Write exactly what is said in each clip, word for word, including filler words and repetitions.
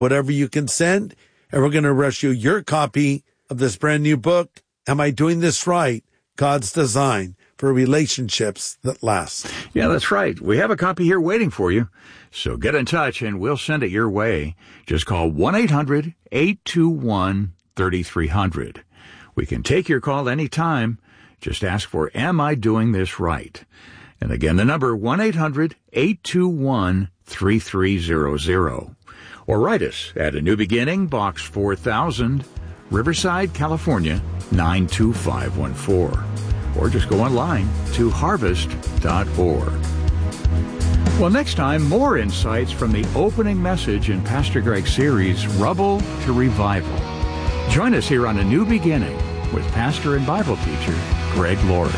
whatever you can send, and we're going to rush you your copy of this brand new book, Am I Doing This Right? God's Design for Relationships That Last. Yeah, that's right. We have a copy here waiting for you. So get in touch and we'll send it your way. Just call one eight hundred eight two one three three zero zero. We can take your call anytime. Just ask for Am I Doing This Right? And again, the number one eight hundred eight two one three three zero zero. Or write us at A New Beginning, Box four thousand, Riverside, California, nine two five one four. Or just go online to harvest dot org. Well, next time, more insights from the opening message in Pastor Greg's series, Rubble to Revival. Join us here on A New Beginning with pastor and Bible teacher Greg Laurie.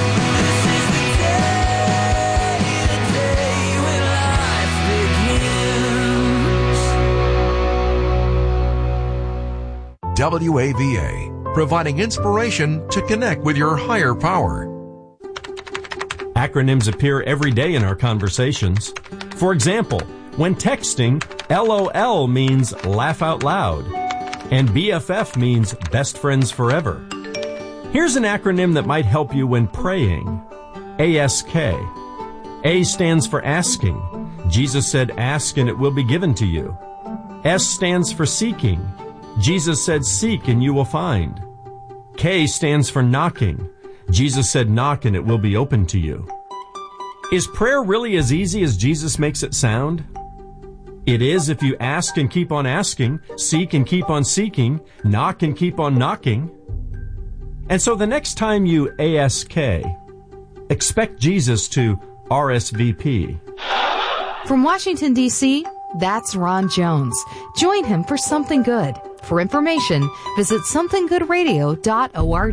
W A V A, providing inspiration to connect with your higher power. Acronyms appear every day in our conversations. For example, when texting, L O L means laugh out loud, and B F F means best friends forever. Here's an acronym that might help you when praying. A S K. A stands for asking. Jesus said, ask and it will be given to you. S stands for seeking. Jesus said, seek and you will find. K stands for knocking. Jesus said, knock and it will be open to you. Is prayer really as easy as Jesus makes it sound? It is if you ask and keep on asking, seek and keep on seeking, knock and keep on knocking. And so the next time you A S K, expect Jesus to R S V P. From Washington, D C, that's Ron Jones. Join him for Something Good. For information, visit something good radio dot org.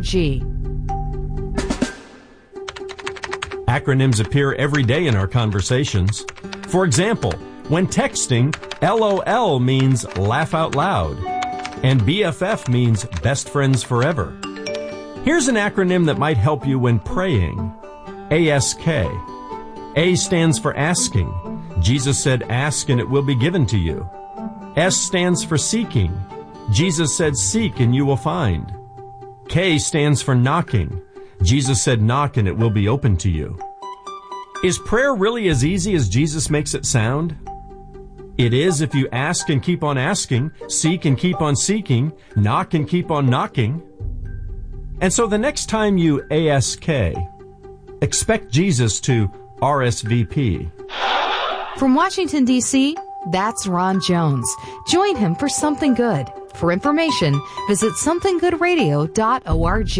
Acronyms appear every day in our conversations. For example, when texting, L O L means laugh out loud, and B F F means best friends forever. Here's an acronym that might help you when praying. A S K. A stands for asking. Jesus said, ask and it will be given to you. S stands for seeking. Jesus said, seek and you will find. K stands for knocking. Jesus said, knock and it will be open to you. Is prayer really as easy as Jesus makes it sound? It is if you ask and keep on asking, seek and keep on seeking, knock and keep on knocking. And so the next time you A S K, expect Jesus to R S V P. From Washington, D C, that's Ron Jones. Join him for Something Good. For information, visit something good radio dot org.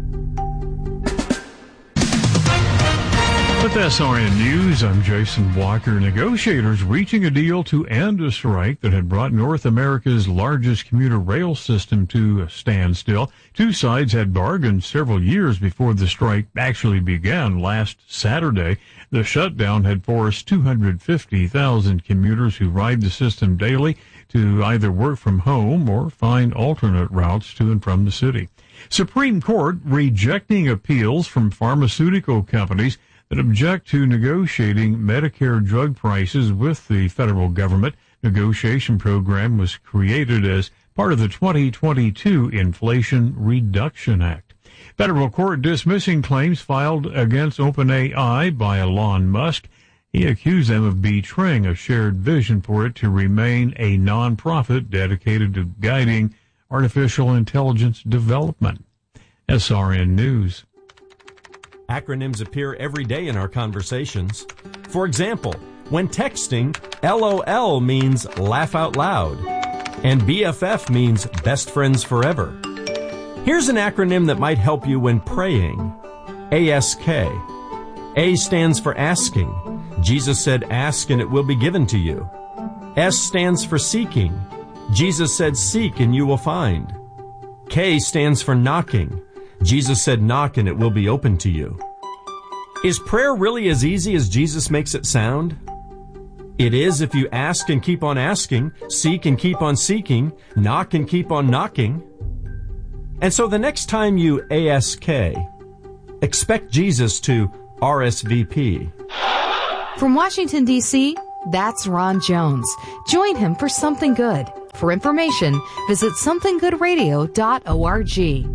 With S R N News, I'm Jason Walker. Negotiators reaching a deal to end a strike that had brought North America's largest commuter rail system to a standstill. Two sides had bargained several years before the strike actually began last Saturday. The shutdown had forced two hundred fifty thousand commuters who ride the system daily to either work from home or find alternate routes to and from the city. Supreme Court rejecting appeals from pharmaceutical companies that object to negotiating Medicare drug prices with the federal government. Negotiation program was created as part of the twenty twenty-two Inflation Reduction Act. Federal court dismissing claims filed against OpenAI by Elon Musk. He accused them of betraying a shared vision for it to remain a nonprofit dedicated to guiding artificial intelligence development. S R N News. Acronyms appear every day in our conversations. For example, when texting, L O L means laugh out loud, and B F F means best friends forever. Here's an acronym that might help you when praying. A S K. A stands for asking. Jesus said, ask and it will be given to you. S stands for seeking. Jesus said, seek and you will find. K stands for knocking. Jesus said, knock and it will be open to you. Is prayer really as easy as Jesus makes it sound? It is if you ask and keep on asking, seek and keep on seeking, knock and keep on knocking. And so the next time you A S K, expect Jesus to R S V P. From Washington, D C, that's Ron Jones. Join him for Something Good. For information, visit something good radio dot org.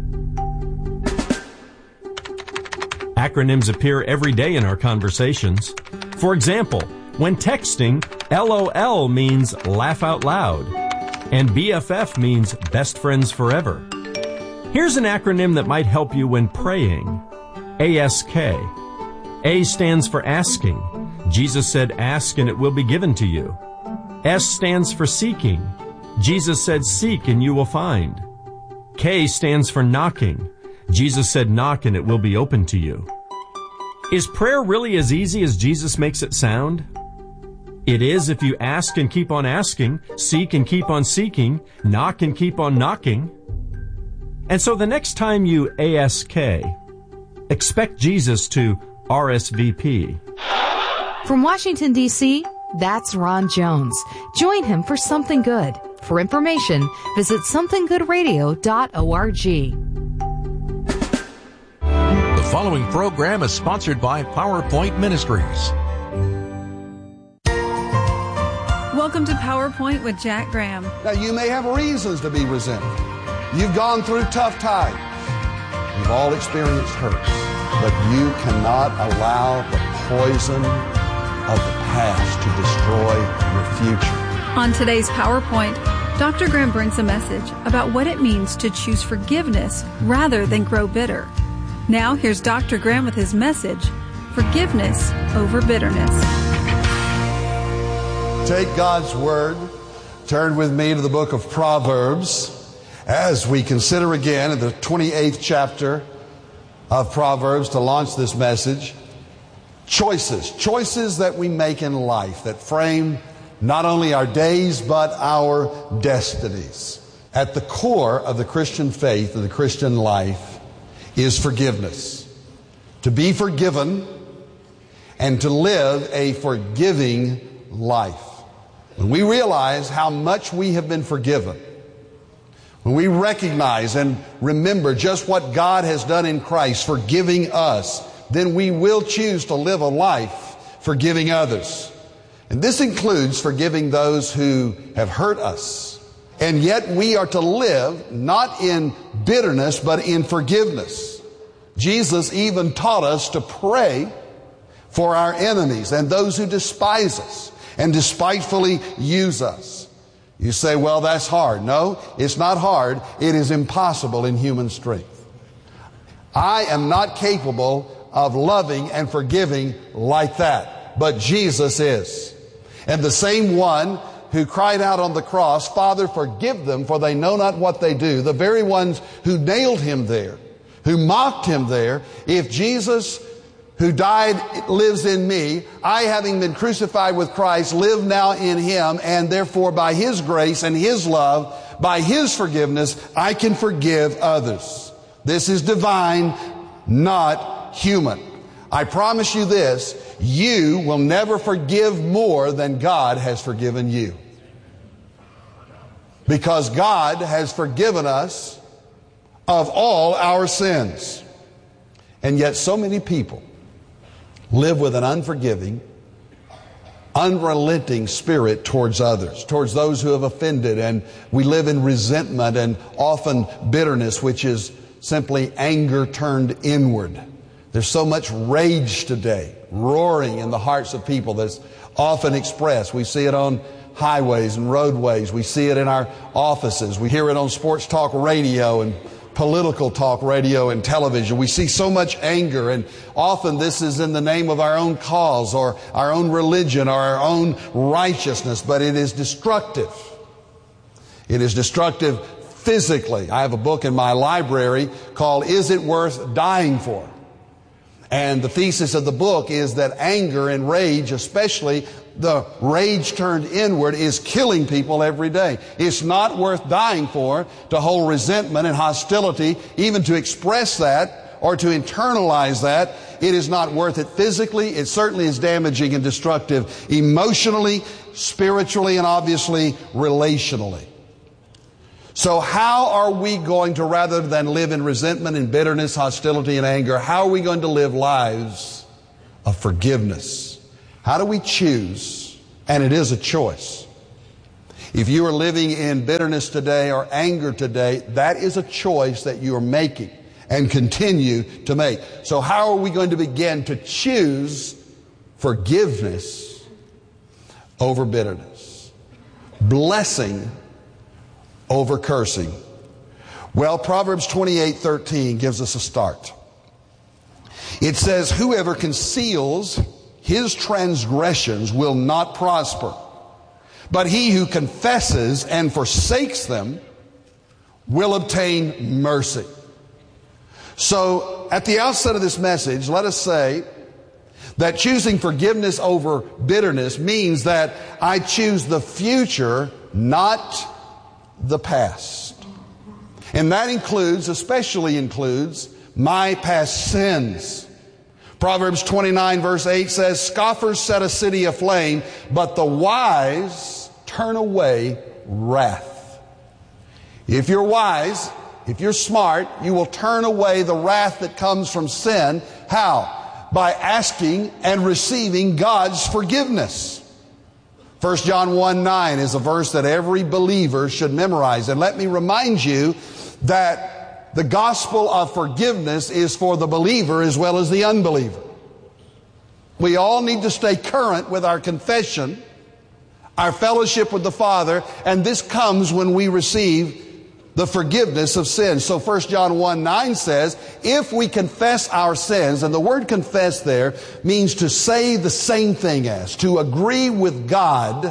Acronyms appear every day in our conversations. For example, when texting, LOL means laugh out loud, and B F F means best friends forever. Here's an acronym that might help you when praying. A S K. A stands for asking. Jesus said, ask and it will be given to you. S stands for seeking. Jesus said, seek and you will find. K stands for knocking. Jesus said, knock and it will be open to you. Is prayer really as easy as Jesus makes it sound? It is if you ask and keep on asking, seek and keep on seeking, knock and keep on knocking. And so the next time you A S K, expect Jesus to R S V P. From Washington, D C, that's Ron Jones. Join him for Something Good. For information, visit something good radio dot org. The following program is sponsored by PowerPoint Ministries. Welcome to PowerPoint with Jack Graham. Now, you may have reasons to be resentful. You've gone through tough times. We've all experienced hurt. But you cannot allow the poison of the past to destroy your future. On today's PowerPoint, Doctor Graham brings a message about what it means to choose forgiveness rather than grow bitter. Now, here's Doctor Graham with his message, Forgiveness Over Bitterness. Take God's Word, turn with me to the book of Proverbs as we consider again in the twenty-eighth chapter of Proverbs to launch this message. Choices, choices that we make in life that frame not only our days but our destinies. At the core of the Christian faith and the Christian life is forgiveness. To be forgiven and to live a forgiving life. When we realize how much we have been forgiven, when we recognize and remember just what God has done in Christ, forgiving us, then we will choose to live a life forgiving others. And this includes forgiving those who have hurt us. And yet we are to live not in bitterness, but in forgiveness. Jesus even taught us to pray for our enemies and those who despise us and despitefully use us. You say, well, that's hard. No, it's not hard. It is impossible in human strength. I am not capable of loving and forgiving like that, but Jesus is. And the same one who cried out on the cross, Father, forgive them, for they know not what they do. The very ones who nailed him there, who mocked him there. If Jesus, who died, lives in me, I, having been crucified with Christ, live now in him, and therefore by his grace and his love, by his forgiveness, I can forgive others. This is divine, not human. I promise you this, you will never forgive more than God has forgiven you. Because God has forgiven us of all our sins. And yet so many people live with an unforgiving, unrelenting spirit towards others, towards those who have offended, and we live in resentment and often bitterness, which is simply anger turned inward. There's so much rage today, roaring in the hearts of people that's often expressed. We see it on highways and roadways. We see it in our offices. We hear it on sports talk radio and political talk radio and television. We see so much anger, and often this is in the name of our own cause or our own religion or our own righteousness, but it is destructive. It is destructive physically. I have a book in my library called Is It Worth Dying For? And the thesis of the book is that anger and rage, especially the rage turned inward, is killing people every day. It's not worth dying for to hold resentment and hostility, even to express that or to internalize that. It is not worth it physically. It certainly is damaging and destructive emotionally, spiritually, and obviously relationally. So how are we going to, rather than live in resentment and bitterness, hostility and anger, how are we going to live lives of forgiveness? How do we choose? And it is a choice. If you are living in bitterness today or anger today, that is a choice that you are making and continue to make. So how are we going to begin to choose forgiveness over bitterness? Blessing over cursing. Well, Proverbs twenty-eight thirteen gives us a start. It says, whoever conceals his transgressions will not prosper, but he who confesses and forsakes them will obtain mercy. So, at the outset of this message, let us say that choosing forgiveness over bitterness means that I choose the future, not the past. And that includes, especially includes, my past sins. Proverbs twenty-nine verse eight says, scoffers set a city aflame, but the wise turn away wrath. If you're wise, if you're smart, you will turn away the wrath that comes from sin. How? By asking and receiving God's forgiveness. First John one nine is a verse that every believer should memorize. And let me remind you that the gospel of forgiveness is for the believer as well as the unbeliever. We all need to stay current with our confession, our fellowship with the Father, and this comes when we receive the forgiveness of sins. So First John one nine says, if we confess our sins, and the word confess there means to say the same thing as, to agree with God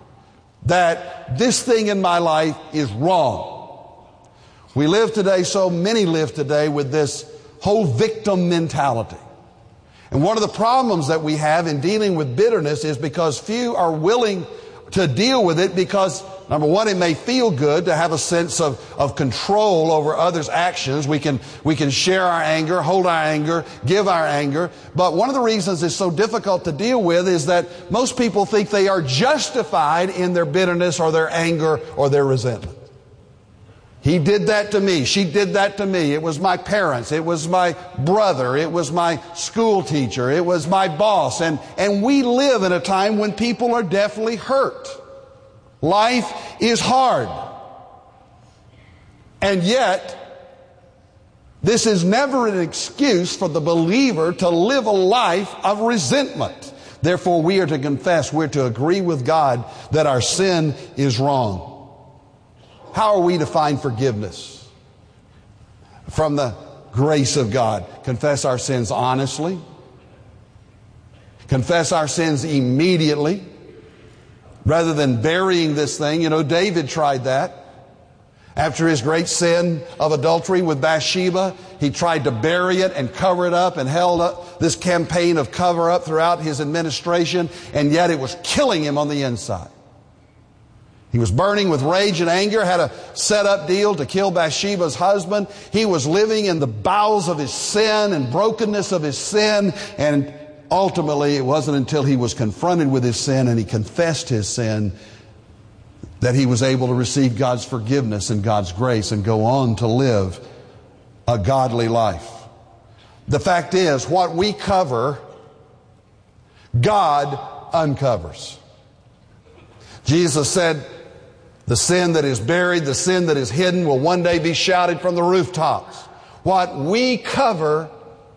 that this thing in my life is wrong. We live today, so many live today with this whole victim mentality. And one of the problems that we have in dealing with bitterness is because few are willing to deal with it because, number one, it may feel good to have a sense of, of control over others' actions. We can, we can share our anger, hold our anger, give our anger. But one of the reasons it's so difficult to deal with is that most people think they are justified in their bitterness or their anger or their resentment. He did that to me. She did that to me. It was my parents. It was my brother. It was my school teacher. It was my boss. And, and we live in a time when people are definitely hurt. Life is hard. And yet, this is never an excuse for the believer to live a life of resentment. Therefore, we are to confess, we're to agree with God that our sin is wrong. How are we to find forgiveness? From the grace of God. Confess our sins honestly. Confess our sins immediately. Rather than burying this thing. You know, David tried that. After his great sin of adultery with Bathsheba, he tried to bury it and cover it up and held up this campaign of cover up throughout his administration, and yet it was killing him on the inside. He was burning with rage and anger, had a set-up deal to kill Bathsheba's husband. He was living in the bowels of his sin and brokenness of his sin. And ultimately, it wasn't until he was confronted with his sin and he confessed his sin that he was able to receive God's forgiveness and God's grace and go on to live a godly life. The fact is, what we cover, God uncovers. Jesus said, the sin that is buried, the sin that is hidden will one day be shouted from the rooftops. What we cover,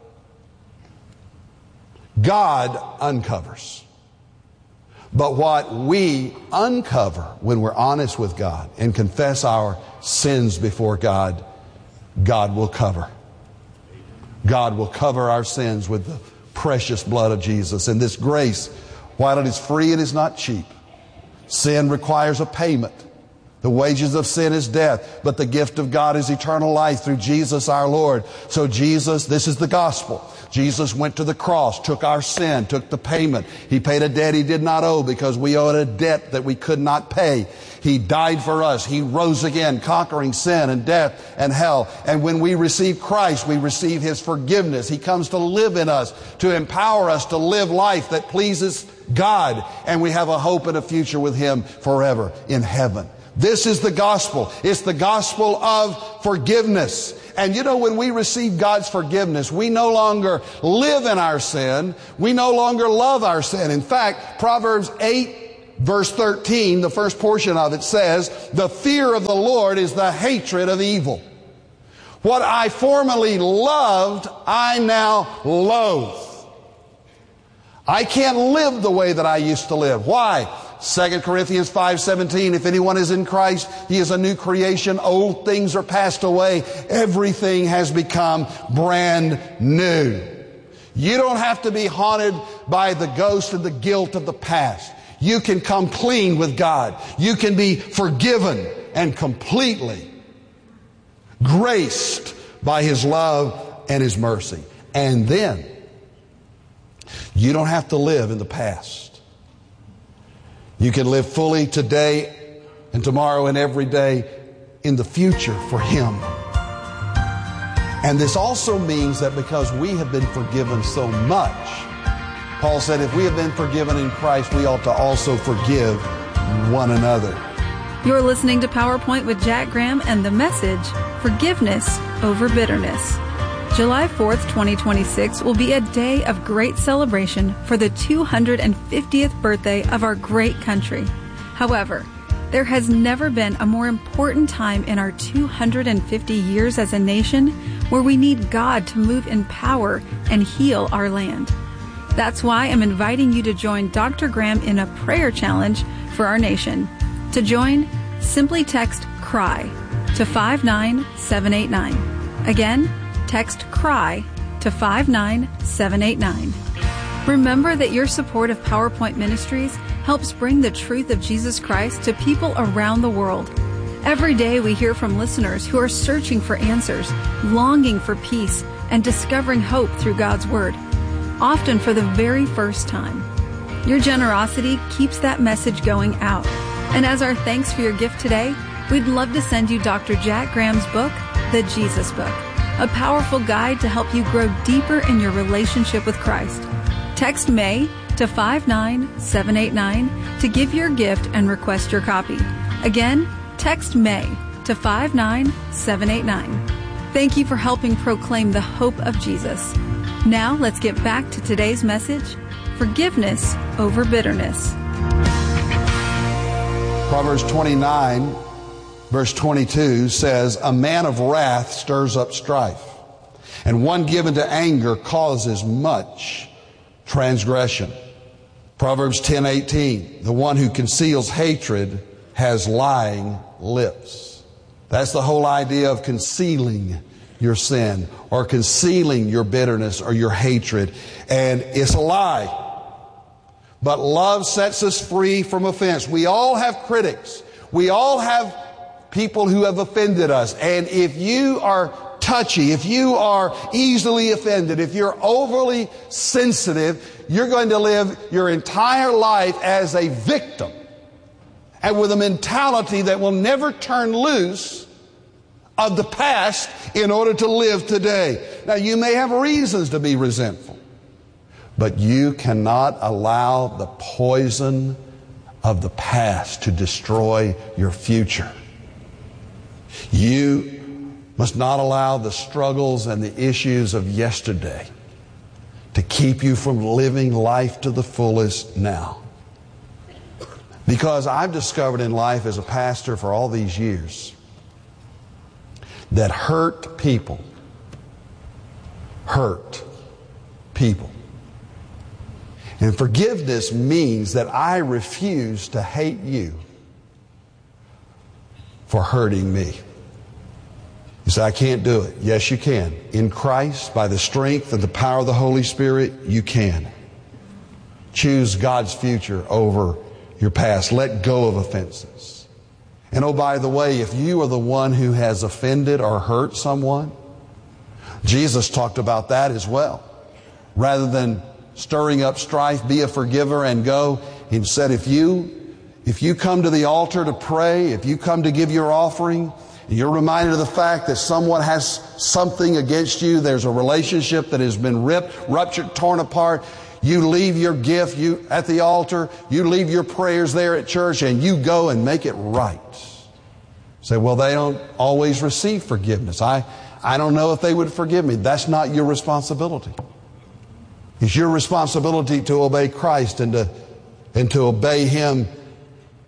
God uncovers. But what we uncover when we're honest with God and confess our sins before God, God will cover. God will cover our sins with the precious blood of Jesus. And this grace, while it is free, it is not cheap. Sin requires a payment. The wages of sin is death, but the gift of God is eternal life through Jesus our Lord. So Jesus, this is the gospel. Jesus went to the cross, took our sin, took the payment. He paid a debt he did not owe because we owed a debt that we could not pay. He died for us. He rose again, conquering sin and death and hell. And when we receive Christ, we receive His forgiveness. He comes to live in us, to empower us to live life that pleases God. And we have a hope and a future with Him forever in heaven. This is the gospel. It's the gospel of forgiveness. And you know, when we receive God's forgiveness, we no longer live in our sin. We no longer love our sin. In fact, Proverbs eight verse thirteen, the first portion of it says, the fear of the Lord is the hatred of evil. What I formerly loved, I now loathe. I can't live the way that I used to live. Why? Second Corinthians five seventeen, if anyone is in Christ, he is a new creation. Old things are passed away. Everything has become brand new. You don't have to be haunted by the ghost and the guilt of the past. You can come clean with God. You can be forgiven and completely graced by His love and His mercy. And then, you don't have to live in the past. You can live fully today and tomorrow and every day in the future for Him. And this also means that because we have been forgiven so much, Paul said if we have been forgiven in Christ, we ought to also forgive one another. You're listening to PowerPoint with Jack Graham and the message, Forgiveness Over Bitterness. July fourth, twenty twenty-six will be a day of great celebration for the two hundred fiftieth birthday of our great country. However, there has never been a more important time in our two hundred fifty years as a nation where we need God to move in power and heal our land. That's why I'm inviting you to join Doctor Graham in a prayer challenge for our nation. To join, simply text CRY to five nine seven eight nine. Again, text CRY to five nine seven eight nine. Remember that your support of PowerPoint Ministries helps bring the truth of Jesus Christ to people around the world. Every day we hear from listeners who are searching for answers, longing for peace, and discovering hope through God's Word, often for the very first time. Your generosity keeps that message going out. And as our thanks for your gift today, we'd love to send you Doctor Jack Graham's book, The Jesus Book, a powerful guide to help you grow deeper in your relationship with Christ. Text May to five nine seven eight nine to give your gift and request your copy. Again, text May to five nine seven eight nine. Thank you for helping proclaim the hope of Jesus. Now let's get back to today's message, Forgiveness Over Bitterness. Proverbs twenty-nine, verse twenty-two says, a man of wrath stirs up strife, and one given to anger causes much transgression. Proverbs ten eighteen, the one who conceals hatred has lying lips. That's the whole idea of concealing your sin or concealing your bitterness or your hatred. And it's a lie. But love sets us free from offense. We all have critics. We all have people who have offended us. And if you are touchy, if you are easily offended, if you're overly sensitive, you're going to live your entire life as a victim and with a mentality that will never turn loose of the past in order to live today. Now, you may have reasons to be resentful, but you cannot allow the poison of the past to destroy your future. You must not allow the struggles and the issues of yesterday to keep you from living life to the fullest now. Because I've discovered in life as a pastor for all these years that hurt people hurt people. And forgiveness means that I refuse to hate you for hurting me. You say, I can't do it. Yes, you can. In Christ, by the strength and the power of the Holy Spirit, you can. Choose God's future over your past. Let go of offenses. And oh, by the way, if you are the one who has offended or hurt someone, Jesus talked about that as well. Rather than stirring up strife, be a forgiver and go. He said, if you, if you come to the altar to pray, if you come to give your offering, you're reminded of the fact that someone has something against you, there's a relationship that has been ripped, ruptured, torn apart, you leave your gift you at the altar, you leave your prayers there at church, and you go and make it right. Say, well, they don't always receive forgiveness. I, I don't know if they would forgive me. That's not your responsibility. It's your responsibility to obey Christ and to, and to obey Him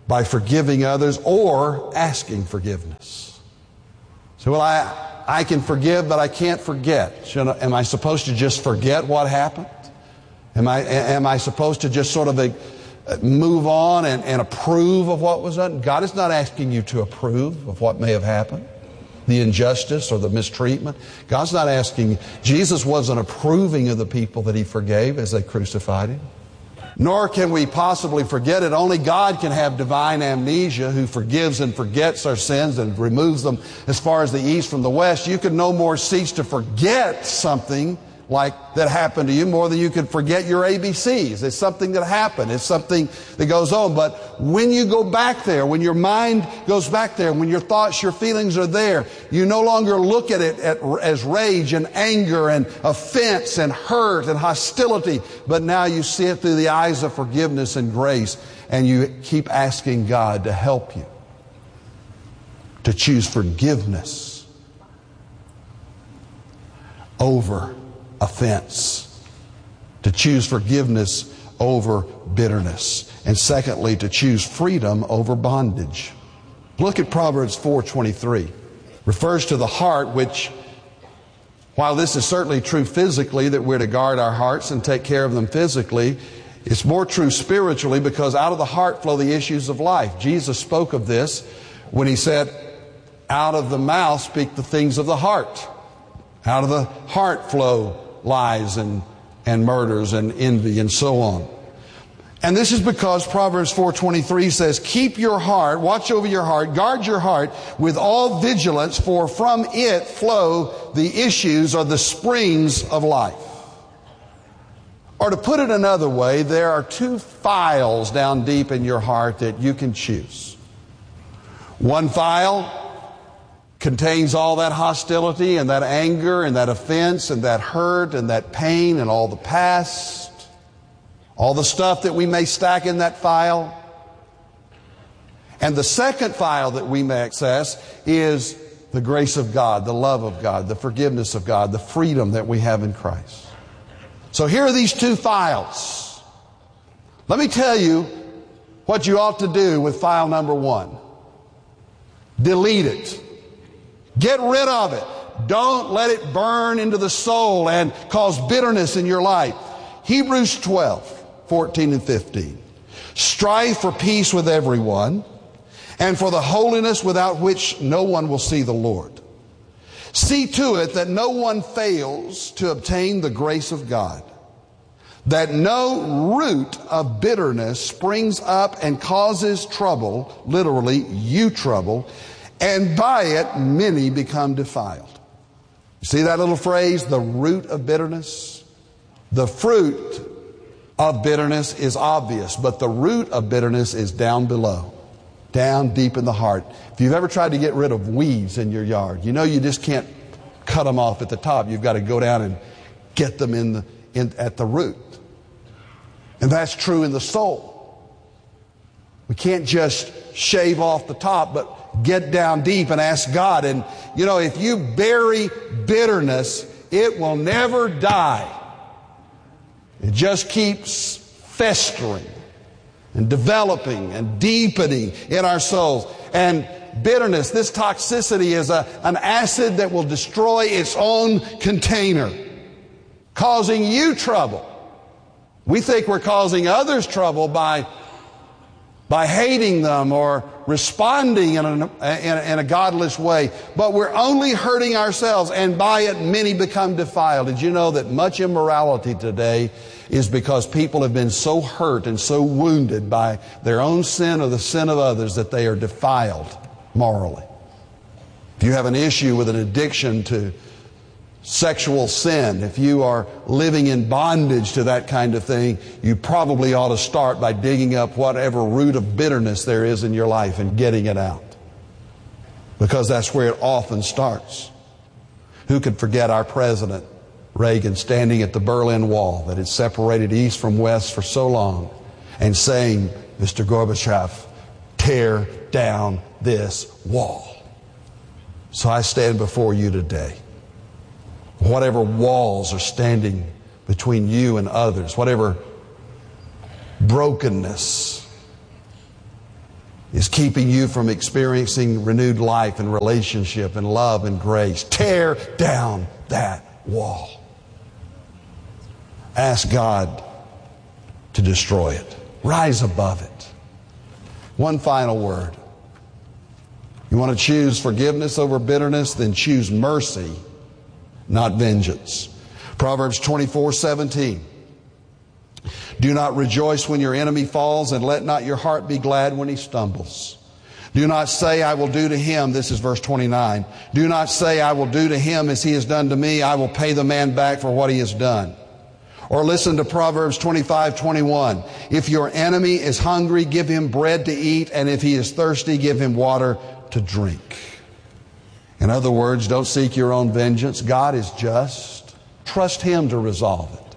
by forgiving others or asking forgiveness. So, well, I, I can forgive, but I can't forget. Should I, am I supposed to just forget what happened? Am I, am I supposed to just sort of a, move on and, and approve of what was done? God is not asking you to approve of what may have happened, the injustice or the mistreatment. God's not asking. Jesus wasn't approving of the people that He forgave as they crucified Him. Nor can we possibly forget it. Only God can have divine amnesia, who forgives and forgets our sins and removes them as far as the east from the west. You can no more cease to forget something like that happened to you more than you could forget your A B Cs. It's something that happened. It's something that goes on. But when you go back there, when your mind goes back there, when your thoughts, your feelings are there, you no longer look at it as rage and anger and offense and hurt and hostility, but now you see it through the eyes of forgiveness and grace, and you keep asking God to help you to choose forgiveness over offense, to choose forgiveness over bitterness, and secondly, to choose freedom over bondage. Look at Proverbs four twenty-three. Refers to the heart, which, while this is certainly true physically, that we're to guard our hearts and take care of them physically, it's more true spiritually, because out of the heart flow the issues of life. Jesus spoke of this when He said, out of the mouth speak the things of the heart. Out of the heart flow lies and, and murders and envy and so on. And this is because Proverbs four twenty-three says, keep your heart, watch over your heart, guard your heart with all vigilance, for from it flow the issues or the springs of life. Or to put it another way, there are two files down deep in your heart that you can choose. One file contains all that hostility and that anger and that offense and that hurt and that pain and all the past, all the stuff that we may stack in that file. And the second file that we may access is the grace of God, the love of God, the forgiveness of God, the freedom that we have in Christ. So here are these two files. Let me tell you what you ought to do with file number one. Delete it. Get rid of it. Don't let it burn into the soul and cause bitterness in your life. Hebrews twelve, fourteen and fifteen. Strive for peace with everyone and for the holiness without which no one will see the Lord. See to it that no one fails to obtain the grace of God, that no root of bitterness springs up and causes trouble, literally you trouble, and by it many become defiled. You see that little phrase, the root of bitterness? The fruit of bitterness is obvious, but the root of bitterness is down below, down deep in the heart. If you've ever tried to get rid of weeds in your yard, you know you just can't cut them off at the top. You've got to go down and get them in the, in, at the root. And that's true in the soul. We can't just shave off the top, but get down deep and ask God. And you know, if you bury bitterness, it will never die. It just keeps festering and developing and deepening in our souls. And bitterness, this toxicity, is a, an acid that will destroy its own container, causing you trouble. We think we're causing others trouble by by hating them or responding in a, in, a, in a godless way. But we're only hurting ourselves, and by it many become defiled. Did you know that much immorality today is because people have been so hurt and so wounded by their own sin or the sin of others that they are defiled morally? If you have an issue with an addiction to sexual sin, if you are living in bondage to that kind of thing, you probably ought to start by digging up whatever root of bitterness there is in your life and getting it out. Because that's where it often starts. Who could forget our President Reagan standing at the Berlin Wall that had separated East from West for so long and saying, Mister Gorbachev, tear down this wall. So I stand before you today. Whatever walls are standing between you and others, whatever brokenness, is keeping you from experiencing renewed life and relationship and love and grace. Tear down that wall. Ask God to destroy it. Rise above it. One final word. You want to choose forgiveness over bitterness? Then choose mercy, not vengeance. Proverbs twenty-four seventeen. Do not rejoice when your enemy falls, and let not your heart be glad when he stumbles. Do not say, I will do to him, this is verse twenty-nine. Do not say, I will do to him as he has done to me. I will pay the man back for what he has done. Or listen to Proverbs twenty-five twenty-one. If your enemy is hungry, give him bread to eat, and if he is thirsty, give him water to drink. In other words, don't seek your own vengeance. God is just. Trust him to resolve it.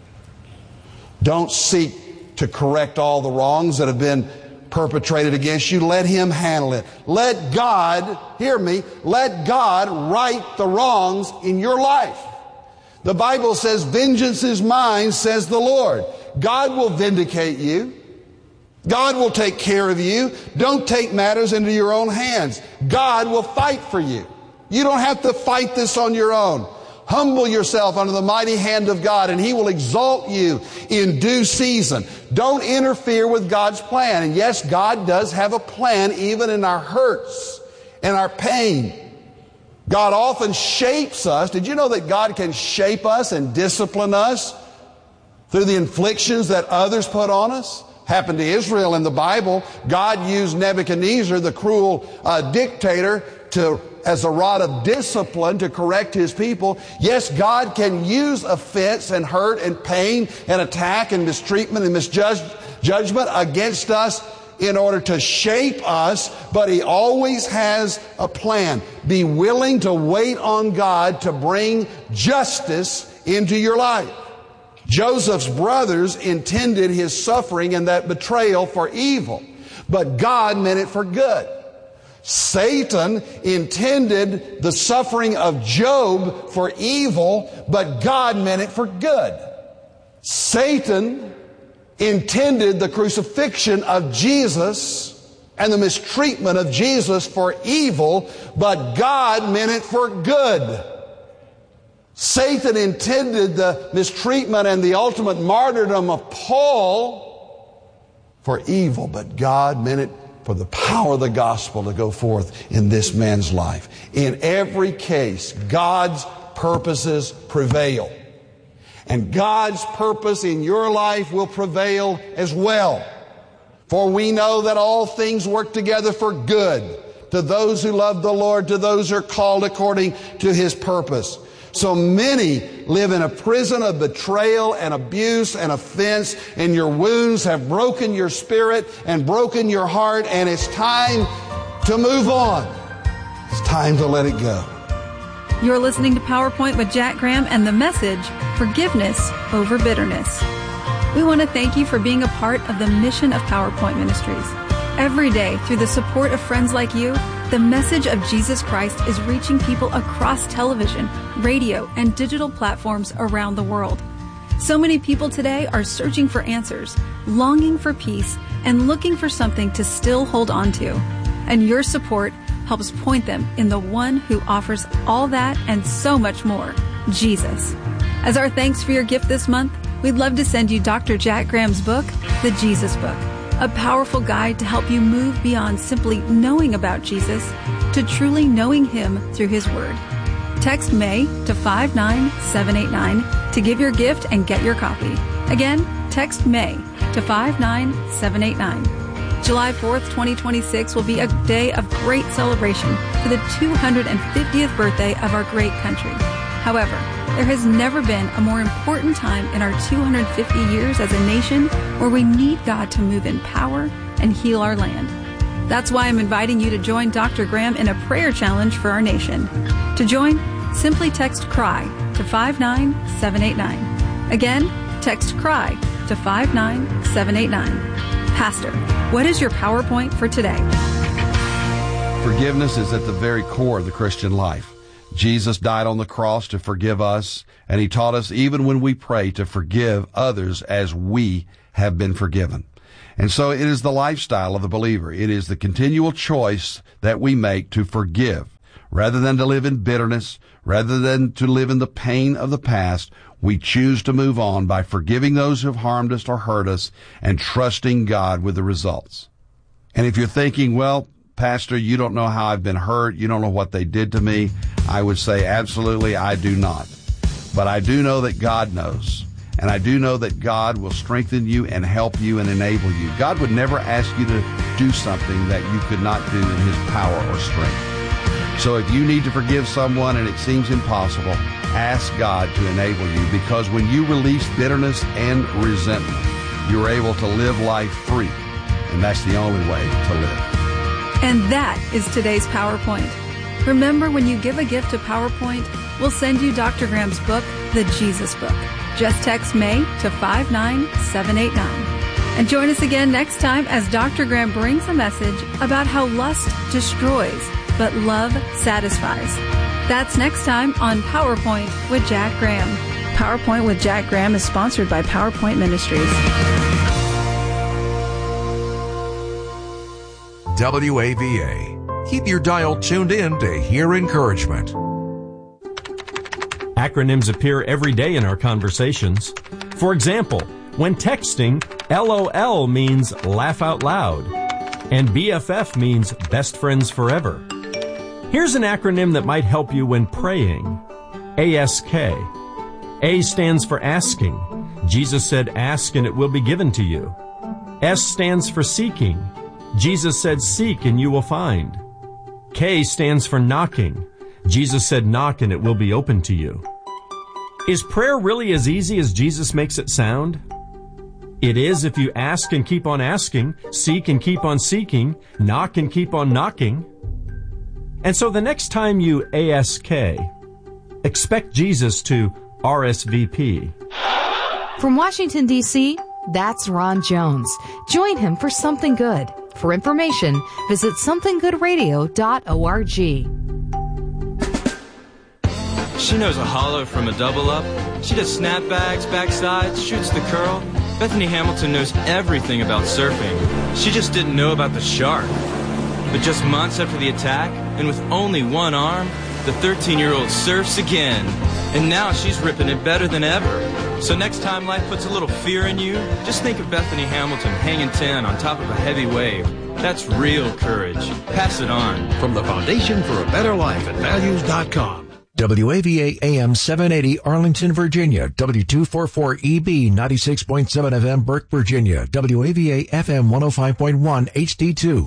Don't seek to correct all the wrongs that have been perpetrated against you. Let him handle it. Let God, hear me, let God right the wrongs in your life. The Bible says, vengeance is mine, says the Lord. God will vindicate you. God will take care of you. Don't take matters into your own hands. God will fight for you. You don't have to fight this on your own. Humble yourself under the mighty hand of God, and he will exalt you in due season. Don't interfere with God's plan. And yes, God does have a plan even in our hurts and our pain. God often shapes us. Did you know that God can shape us and discipline us through the inflictions that others put on us? Happened to Israel in the Bible. God used Nebuchadnezzar, the cruel uh, dictator, to as a rod of discipline to correct his people. Yes, God can use offense and hurt and pain and attack and mistreatment and misjudgment against us in order to shape us, but he always has a plan. Be willing to wait on God to bring justice into your life. Joseph's brothers intended his suffering and that betrayal for evil, but God meant it for good. Satan intended the suffering of Job for evil, but God meant it for good. Satan intended the crucifixion of Jesus and the mistreatment of Jesus for evil, but God meant it for good. Satan intended the mistreatment and the ultimate martyrdom of Paul for evil, but God meant it for the power of the gospel to go forth in this man's life. In every case, God's purposes prevail. And God's purpose in your life will prevail as well. For we know that all things work together for good to those who love the Lord, to those who are called according to his purpose. So many live in a prison of betrayal and abuse and offense, and your wounds have broken your spirit and broken your heart, and it's time to move on. It's time to let it go. You're listening to PowerPoint with Jack Graham and the message, Forgiveness Over Bitterness. We want to thank you for being a part of the mission of PowerPoint Ministries. Every day, through the support of friends like you, the message of Jesus Christ is reaching people across television, radio, and digital platforms around the world. So many people today are searching for answers, longing for peace, and looking for something to still hold on to. And your support helps point them in the one who offers all that and so much more, Jesus. As our thanks for your gift this month, we'd love to send you Doctor Jack Graham's book, The Jesus Book, a powerful guide to help you move beyond simply knowing about Jesus to truly knowing him through his word. Text May to five nine seven eight nine to give your gift and get your copy. Again, text May to five nine seven eight nine. July fourth, twenty twenty-six will be a day of great celebration for the two hundred fiftieth birthday of our great country. However, there has never been a more important time in our two hundred fifty years as a nation where we need God to move in power and heal our land. That's why I'm inviting you to join Doctor Graham in a prayer challenge for our nation. To join, simply text CRY to five nine seven eight nine. Again, text CRY to five nine seven eight nine. Pastor, what is your PowerPoint for today? Forgiveness is at the very core of the Christian life. Jesus died on the cross to forgive us, and he taught us even when we pray to forgive others as we have been forgiven. And so it is the lifestyle of the believer. It is the continual choice that we make to forgive. Rather than to live in bitterness, rather than to live in the pain of the past, we choose to move on by forgiving those who have harmed us or hurt us and trusting God with the results. And if you're thinking, well, Pastor, you don't know how I've been hurt, you don't know what they did to me, I would say absolutely I do not. But I do know that God knows. And I do know that God will strengthen you and help you and enable you. God would never ask you to do something that you could not do in His power or strength. So if you need to forgive someone and it seems impossible, ask God to enable you, because when you release bitterness and resentment, you're able to live life free. And that's the only way to live. And that is today's PowerPoint. Remember, when you give a gift to PowerPoint, we'll send you Doctor Graham's book, The Jesus Book. Just text May to five nine seven eight nine. And join us again next time as Doctor Graham brings a message about how lust destroys, but love satisfies. That's next time on PowerPoint with Jack Graham. PowerPoint with Jack Graham is sponsored by PowerPoint Ministries. W A V A. Keep your dial tuned in to hear encouragement. Acronyms appear every day in our conversations. For example, when texting, LOL means laugh out loud, and B F F means best friends forever. Here's an acronym that might help you when praying. A S K. A stands for asking. Jesus said, ask and it will be given to you. S stands for seeking. Jesus said, seek and you will find. K stands for knocking. Jesus said, knock and it will be open to you. Is prayer really as easy as Jesus makes it sound? It is if you ask and keep on asking, seek and keep on seeking, knock and keep on knocking. And so the next time you A S K, expect Jesus to R S V P. From Washington, D C, that's Ron Jones. Join him for Something Good. For information, visit something good radio dot org. She knows a hollow from a double up. She does snapbacks, backsides, shoots the curl. Bethany Hamilton knows everything about surfing. She just didn't know about the shark. But just months after the attack, and with only one arm, the thirteen-year-old surfs again. And now she's ripping it better than ever. So next time life puts a little fear in you, just think of Bethany Hamilton hanging ten on top of a heavy wave. That's real courage. Pass it on. From the Foundation for a Better Life at values dot com. W A V A A M seven eighty Arlington, Virginia. W two forty-four E B ninety-six point seven F M Burke, Virginia. W A V A F M one oh five point one H D two.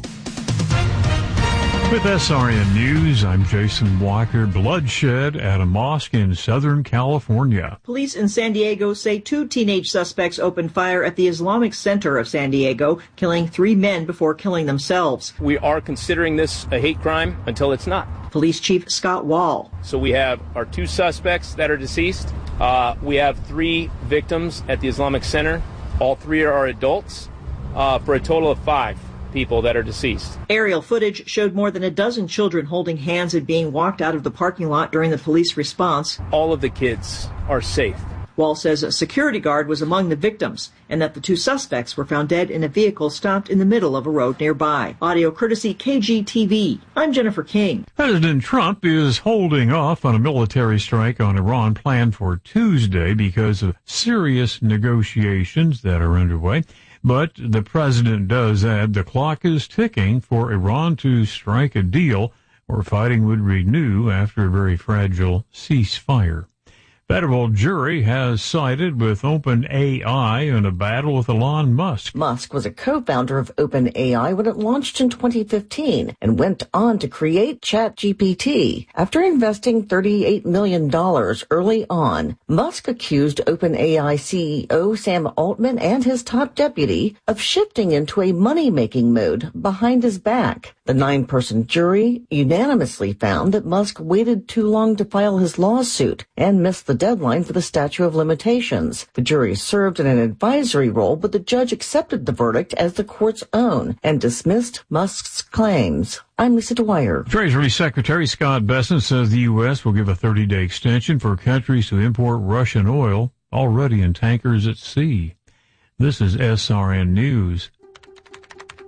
With S R N News, I'm Jason Walker. Bloodshed at a mosque in Southern California. Police in San Diego say two teenage suspects opened fire at the Islamic Center of San Diego, killing three men before killing themselves. We are considering this a hate crime until it's not. Police Chief Scott Wall. So we have our two suspects that are deceased. Uh, we have three victims at the Islamic Center. All three are adults, uh, for a total of five people that are deceased. Aerial footage showed more than a dozen children holding hands and being walked out of the parking lot during the police response. All of the kids are safe. Wall says a security guard was among the victims and that the two suspects were found dead in a vehicle stopped in the middle of a road nearby. Audio courtesy K G T V. I'm Jennifer King. President Trump is holding off on a military strike on Iran planned for Tuesday because of serious negotiations that are underway. But the president does add the clock is ticking for Iran to strike a deal or fighting would renew after a very fragile ceasefire. Federal jury has sided with OpenAI in a battle with Elon Musk. Musk was a co-founder of OpenAI when it launched in twenty fifteen and went on to create ChatGPT. After investing thirty-eight million dollars early on, Musk accused OpenAI C E O Sam Altman and his top deputy of shifting into a money-making mode behind his back. The nine-person jury unanimously found that Musk waited too long to file his lawsuit and missed the deadline for the statute of limitations. The jury served in an advisory role, but the judge accepted the verdict as the court's own and dismissed Musk's claims. I'm Lisa Dwyer. Treasury Secretary Scott Bessent says the U S will give a thirty-day extension for countries to import Russian oil already in tankers at sea. This is S R N News.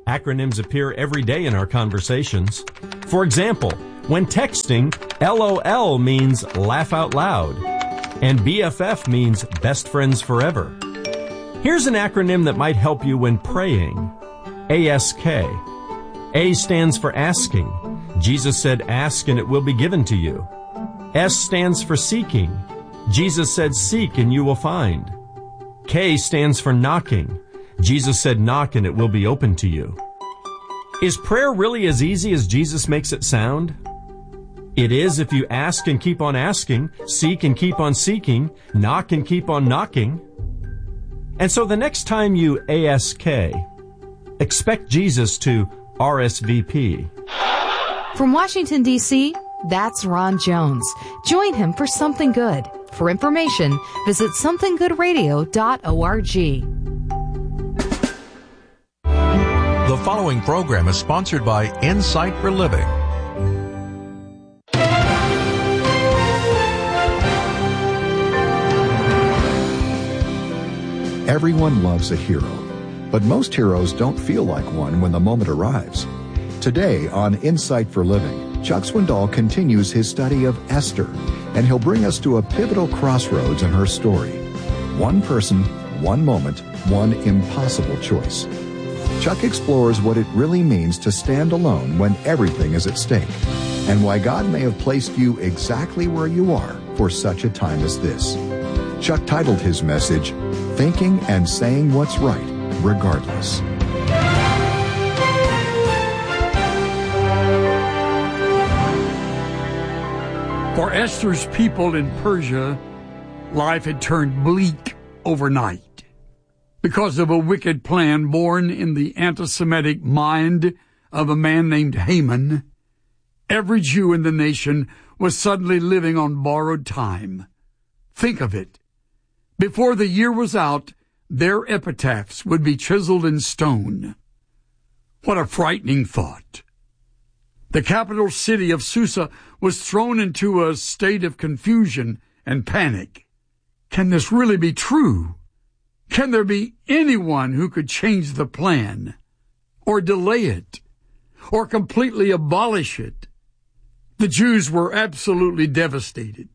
Acronyms appear every day in our conversations. For example, when texting, LOL means laugh out loud, and B F F means best friends forever. Here's an acronym that might help you when praying. A S K. A stands for asking. Jesus said, ask and it will be given to you. S stands for seeking. Jesus said, seek and you will find. K stands for knocking. Jesus said, knock and it will be open to you. Is prayer really as easy as Jesus makes it sound? It is if you ask and keep on asking, seek and keep on seeking, knock and keep on knocking. And so the next time you A S K, expect Jesus to R S V P. From Washington, D C, that's Ron Jones. Join him for Something Good. For information, visit something good radio dot org. The following program is sponsored by Insight for Living. Everyone loves a hero, but most heroes don't feel like one when the moment arrives. Today on Insight for Living, Chuck Swindoll continues his study of Esther, and he'll bring us to a pivotal crossroads in her story. One person, one moment, one impossible choice. Chuck explores what it really means to stand alone when everything is at stake, and why God may have placed you exactly where you are for such a time as this. Chuck titled his message, Thinking and Saying What's Right, Regardless. For Esther's people in Persia, life had turned bleak overnight because of a wicked plan born in the anti-Semitic mind of a man named Haman. Every Jew in the nation was suddenly living on borrowed time. Think of it. Before the year was out, their epitaphs would be chiseled in stone. What a frightening thought. The capital city of Susa was thrown into a state of confusion and panic. Can this really be true? Can there be anyone who could change the plan, or delay it, or completely abolish it? The Jews were absolutely devastated.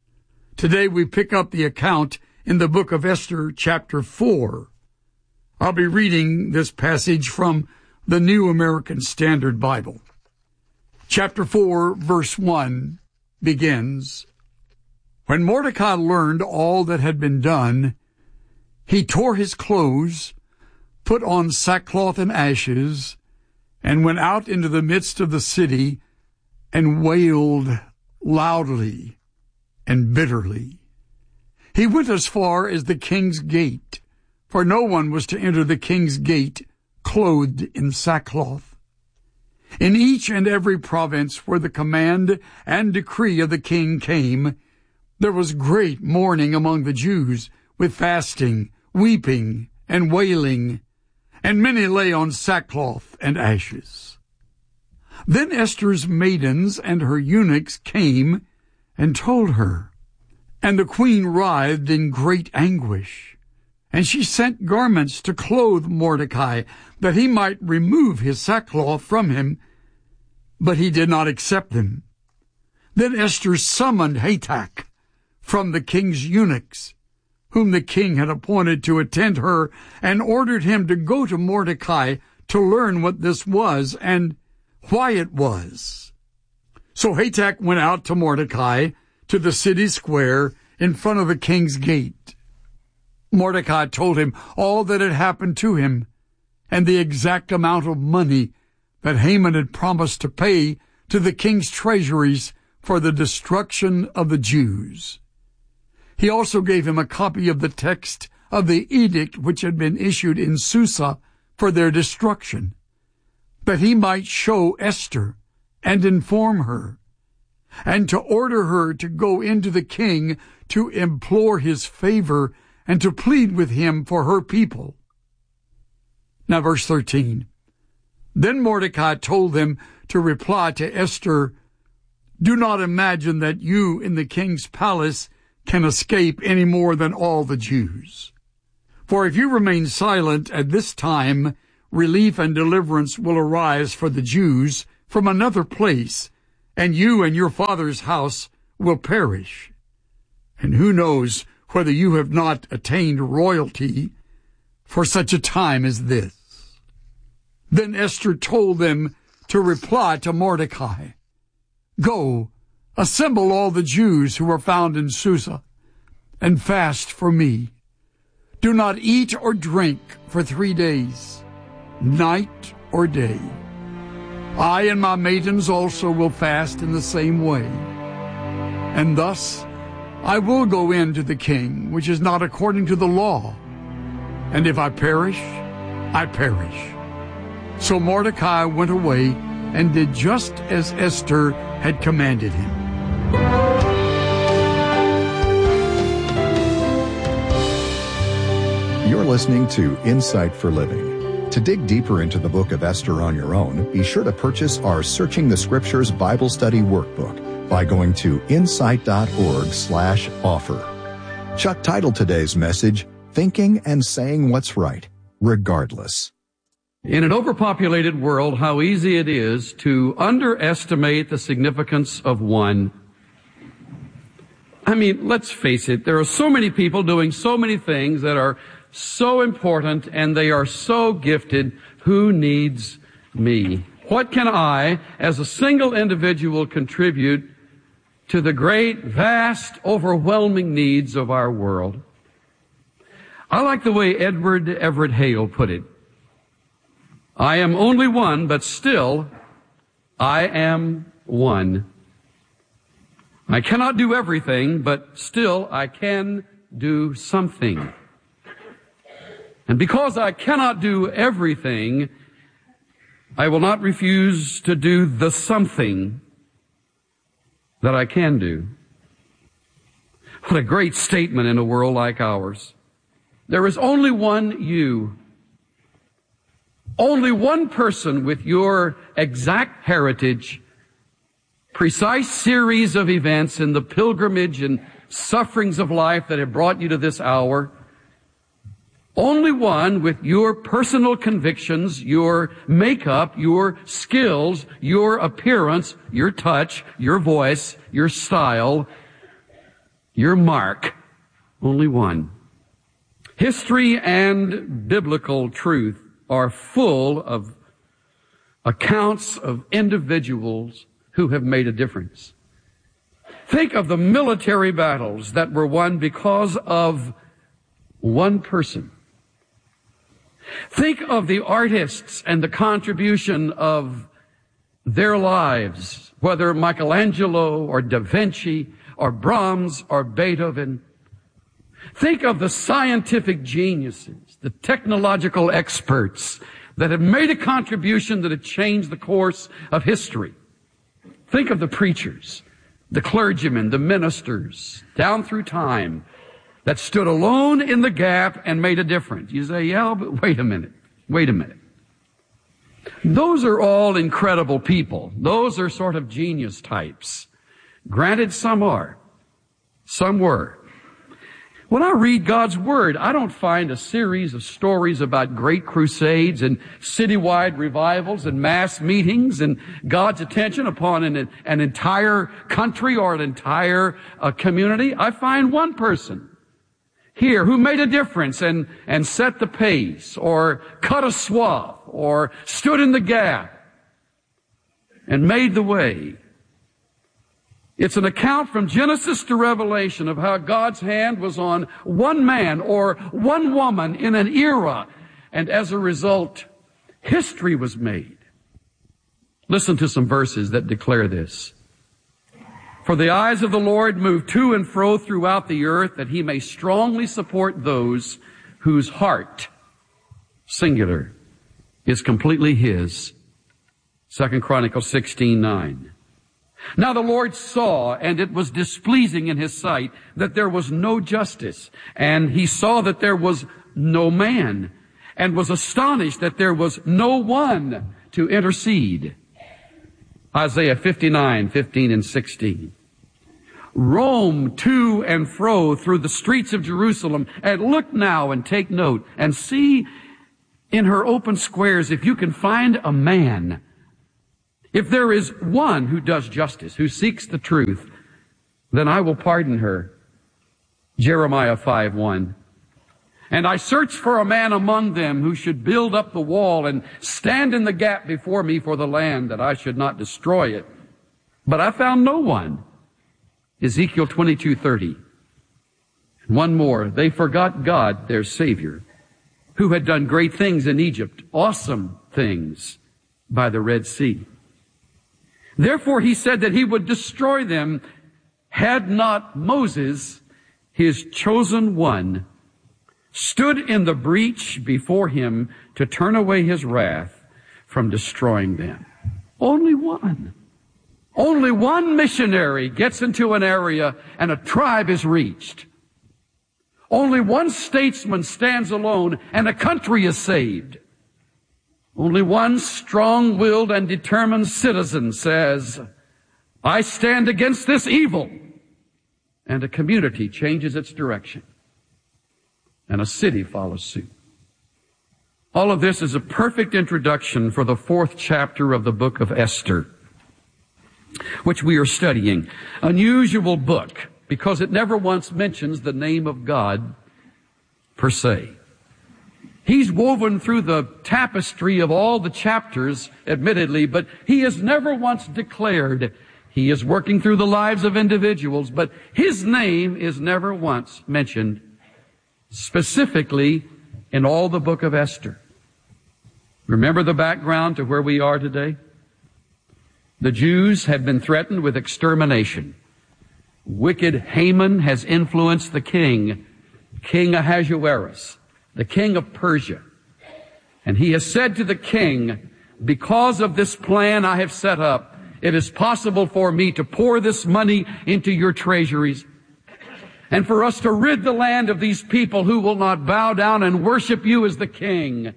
Today we pick up the account in the book of Esther, chapter four. I'll be reading this passage from the New American Standard Bible. Chapter four, verse one begins, When Mordecai learned all that had been done, he tore his clothes, put on sackcloth and ashes, and went out into the midst of the city and wailed loudly and bitterly. He went as far as the king's gate, for no one was to enter the king's gate clothed in sackcloth. In each and every province where the command and decree of the king came, there was great mourning among the Jews, with fasting, weeping, and wailing, and many lay on sackcloth and ashes. Then Esther's maidens and her eunuchs came and told her, and the queen writhed in great anguish. And she sent garments to clothe Mordecai, that he might remove his sackcloth from him, but he did not accept them. Then Esther summoned Hatach from the king's eunuchs, whom the king had appointed to attend her, and ordered him to go to Mordecai to learn what this was and why it was. So Hatach went out to Mordecai to the city square in front of the king's gate. Mordecai told him all that had happened to him, and the exact amount of money that Haman had promised to pay to the king's treasuries for the destruction of the Jews. He also gave him a copy of the text of the edict which had been issued in Susa for their destruction, that he might show Esther and inform her, and to order her to go into the king to implore his favor and to plead with him for her people. Now verse thirteen. Then Mordecai told them to reply to Esther, Do not imagine that you in the king's palace can escape any more than all the Jews. For if you remain silent at this time, relief and deliverance will arise for the Jews from another place, and you and your father's house will perish. And who knows whether you have not attained royalty for such a time as this?" Then Esther told them to reply to Mordecai, "Go, assemble all the Jews who are found in Susa, and fast for me. Do not eat or drink for three days, night or day. I and my maidens also will fast in the same way. And thus I will go in to the king, which is not according to the law. And if I perish, I perish." So Mordecai went away and did just as Esther had commanded him. You're listening to Insight for Living. To dig deeper into the book of Esther on your own, be sure to purchase our Searching the Scriptures Bible Study Workbook by going to insight.org slash offer. Chuck titled today's message, Thinking and Saying What's Right, Regardless. In an overpopulated world, how easy it is to underestimate the significance of one. I mean, let's face it, there are so many people doing so many things that are so important, and they are so gifted. Who needs me? What can I, as a single individual, contribute to the great, vast, overwhelming needs of our world? I like the way Edward Everett Hale put it. I am only one, but still I am one. I cannot do everything, but still I can do something. And because I cannot do everything, I will not refuse to do the something that I can do. What a great statement in a world like ours. There is only one you. Only one person with your exact heritage, precise series of events in the pilgrimage and sufferings of life that have brought you to this hour. Only one with your personal convictions, your makeup, your skills, your appearance, your touch, your voice, your style, your mark. Only one. History and biblical truth are full of accounts of individuals who have made a difference. Think of the military battles that were won because of one person. Think of the artists and the contribution of their lives, whether Michelangelo or Da Vinci or Brahms or Beethoven. Think of the scientific geniuses, the technological experts that have made a contribution that have changed the course of history. Think of the preachers, the clergymen, the ministers, down through time, that stood alone in the gap and made a difference. You say, yeah, but wait a minute, wait a minute. Those are all incredible people. Those are sort of genius types. Granted, some are. Some were. When I read God's Word, I don't find a series of stories about great crusades and citywide revivals and mass meetings and God's attention upon an, an entire country or an entire uh, community. I find one person here who made a difference and, and set the pace or cut a swath or stood in the gap and made the way. It's an account from Genesis to Revelation of how God's hand was on one man or one woman in an era, and as a result, history was made. Listen to some verses that declare this. For the eyes of the Lord move to and fro throughout the earth, that he may strongly support those whose heart, singular, is completely his. Second Chronicles sixteen nine. Now the Lord saw, and it was displeasing in his sight, that there was no justice. And he saw that there was no man, and was astonished that there was no one to intercede. Isaiah fifty-nine fifteen and sixteen. Roam to and fro through the streets of Jerusalem, and look now and take note, and see in her open squares, if you can find a man, if there is one who does justice, who seeks the truth, then I will pardon her. Jeremiah five one. And I searched for a man among them who should build up the wall and stand in the gap before me for the land, that I should not destroy it. But I found no one. Ezekiel twenty-two thirty. And one more. They forgot God, their Savior, who had done great things in Egypt, awesome things by the Red Sea. Therefore he said that he would destroy them had not Moses, his chosen one, stood in the breach before him to turn away his wrath from destroying them. Only one. Only one missionary gets into an area and a tribe is reached. Only one statesman stands alone and a country is saved. Only one strong-willed and determined citizen says, I stand against this evil. And a community changes its direction. And a city follows suit. All of this is a perfect introduction for the fourth chapter of the book of Esther, which we are studying. Unusual book, because it never once mentions the name of God per se. He's woven through the tapestry of all the chapters, admittedly, but he has never once declared. He is working through the lives of individuals, but his name is never once mentioned specifically in all the book of Esther. Remember the background to where we are today? The Jews have been threatened with extermination. Wicked Haman has influenced the king, King Ahasuerus, the king of Persia. And he has said to the king, because of this plan I have set up, it is possible for me to pour this money into your treasuries and for us to rid the land of these people who will not bow down and worship you as the king.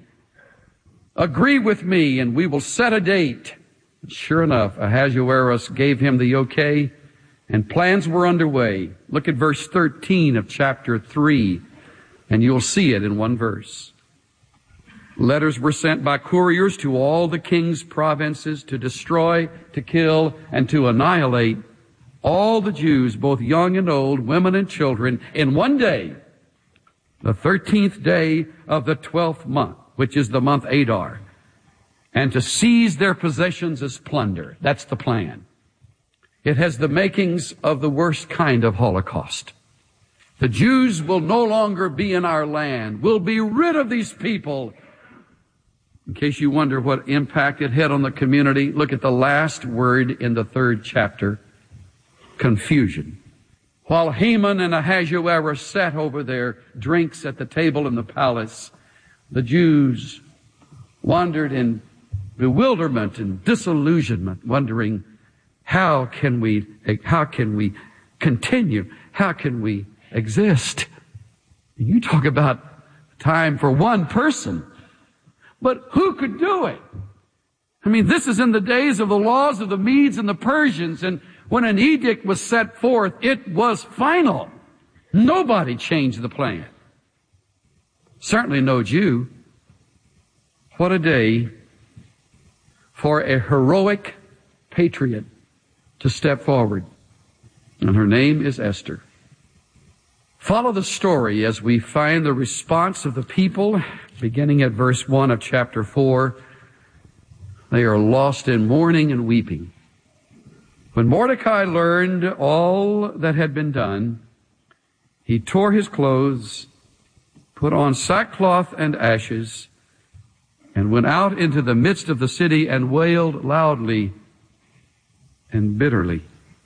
Agree with me and we will set a date. Sure enough, Ahasuerus gave him the okay, and plans were underway. Look at verse thirteen of chapter three, and you'll see it in one verse. Letters were sent by couriers to all the king's provinces to destroy, to kill, and to annihilate all the Jews, both young and old, women and children, in one day, the thirteenth day of the twelfth month, which is the month Adar, and to seize their possessions as plunder. That's the plan. It has the makings of the worst kind of Holocaust. The Jews will no longer be in our land. We'll be rid of these people. In case you wonder what impact it had on the community, look at the last word in the third chapter, confusion. While Haman and Ahasuerus sat over their drinks at the table in the palace, the Jews wandered in bewilderment and disillusionment, wondering, how can we, how can we continue? How can we exist? You talk about time for one person, but who could do it? I mean, this is in the days of the laws of the Medes and the Persians, and when an edict was set forth, it was final. Nobody changed the plan. Certainly no Jew. What a day for a heroic patriot to step forward. And her name is Esther. Follow the story as we find the response of the people, beginning at verse one of chapter four. They are lost in mourning and weeping. When Mordecai learned all that had been done, he tore his clothes, put on sackcloth and ashes, and went out into the midst of the city and wailed loudly and bitterly.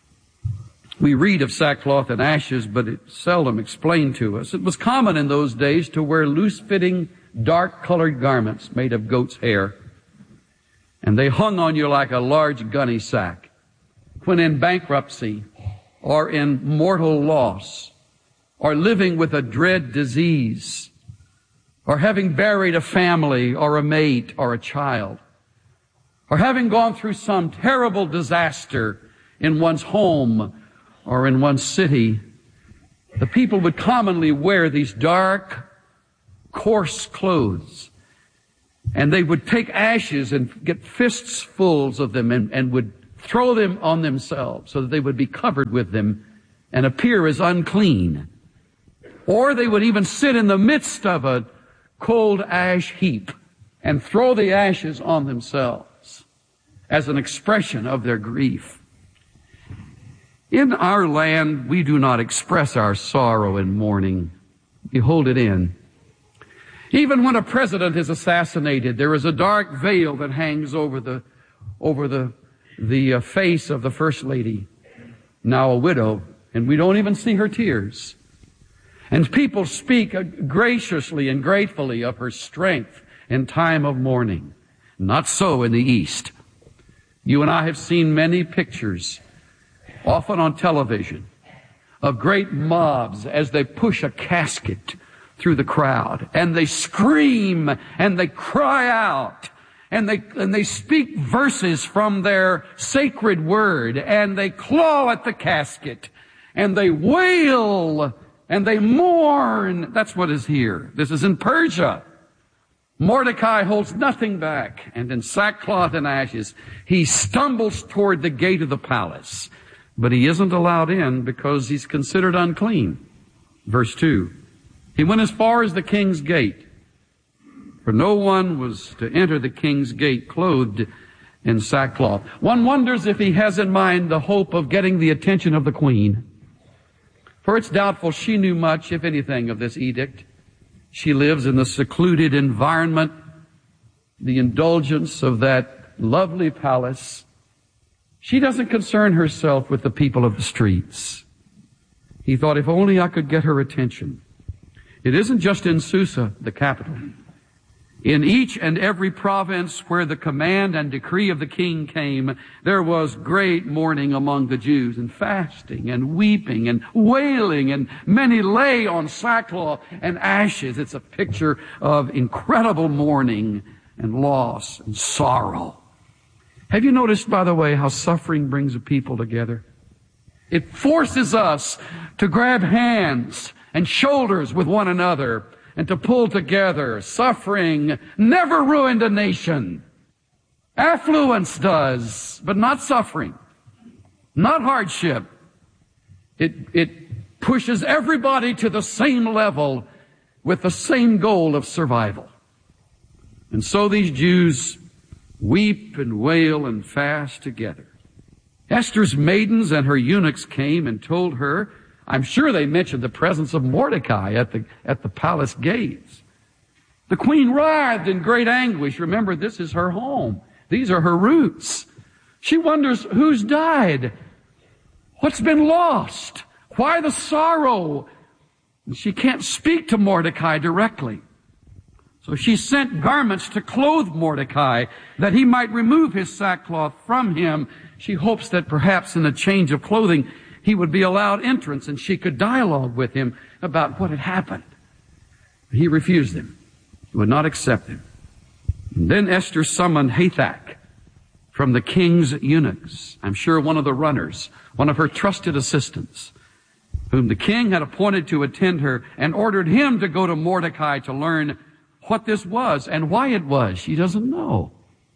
We read of sackcloth and ashes, but it's seldom explained to us. It was common in those days to wear loose-fitting, dark-colored garments made of goat's hair, and they hung on you like a large gunny sack. When in bankruptcy, or in mortal loss, or living with a dread disease, or having buried a family, or a mate, or a child, or having gone through some terrible disaster in one's home or in one's city, the people would commonly wear these dark, coarse clothes. And they would take ashes and get fists fulls of them and, and would throw them on themselves so that they would be covered with them and appear as unclean. Or they would even sit in the midst of a cold ash heap and throw the ashes on themselves as an expression of their grief. In our land, we do not express our sorrow in mourning. We hold it in. Even when a president is assassinated, there is a dark veil that hangs over the, over the, the uh, face of the First Lady, now a widow, and we don't even see her tears. And people speak uh, graciously and gratefully of her strength in time of mourning. Not so in the East. You and I have seen many pictures, often on television, of great mobs as they push a casket through the crowd, and they scream and they cry out and they and they speak verses from their sacred word, and they claw at the casket and they wail and they mourn. That's what is here. This is in Persia. Mordecai holds nothing back, and in sackcloth and ashes he stumbles toward the gate of the palace, but he isn't allowed in because he's considered unclean. Verse two. He went as far as the king's gate, for no one was to enter the king's gate clothed in sackcloth. One wonders if he has in mind the hope of getting the attention of the queen, for it's doubtful she knew much, if anything, of this edict. She lives in the secluded environment, the indulgence of that lovely palace. She doesn't concern herself with the people of the streets. He thought, if only I could get her attention. It isn't just in Susa, the capital. In each and every province where the command and decree of the king came, there was great mourning among the Jews, and fasting and weeping and wailing, and many lay on sackcloth and ashes. It's a picture of incredible mourning and loss and sorrow. Have you noticed, by the way, how suffering brings a people together? It forces us to grab hands and shoulders with one another and to pull together. Suffering never ruined a nation. Affluence does, but not suffering, not hardship. It, it pushes everybody to the same level with the same goal of survival. And so these Jews weep and wail and fast together. Esther's maidens and her eunuchs came and told her, I'm sure they mentioned the presence of Mordecai at the, at the palace gates. The queen writhed in great anguish. Remember, this is her home. These are her roots. She wonders who's died. What's been lost? Why the sorrow? And she can't speak to Mordecai directly. So she sent garments to clothe Mordecai that he might remove his sackcloth from him. She hopes that perhaps in a change of clothing he would be allowed entrance and she could dialogue with him about what had happened. He refused them. He would not accept them. And then Esther summoned Hathach from the king's eunuchs. I'm sure one of the runners, one of her trusted assistants, whom the king had appointed to attend her, and ordered him to go to Mordecai to learn what this was and why it was. She doesn't know.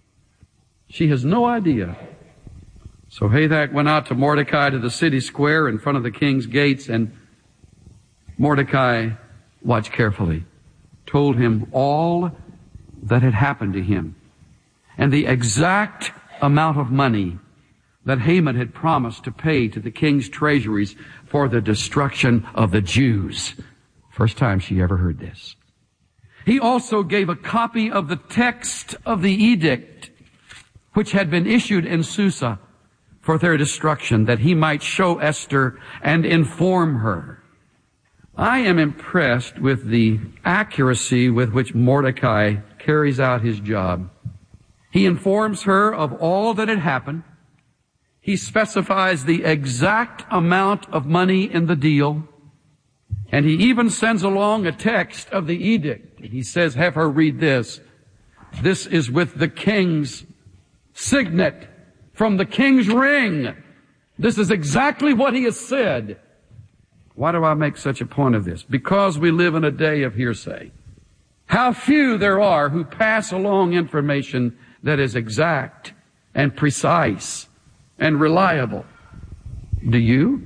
She has no idea. So Hathach went out to Mordecai to the city square in front of the king's gates, and Mordecai, watched carefully, told him all that had happened to him and the exact amount of money that Haman had promised to pay to the king's treasuries for the destruction of the Jews. First time she ever heard this. He also gave a copy of the text of the edict which had been issued in Susa for their destruction, that he might show Esther and inform her. I am impressed with the accuracy with which Mordecai carries out his job. He informs her of all that had happened. He specifies the exact amount of money in the deal. And he even sends along a text of the edict. He says, have her read this. This is with the king's signet from the king's ring. This is exactly what he has said. Why do I make such a point of this? Because we live in a day of hearsay. How few there are who pass along information that is exact and precise and reliable. Do you?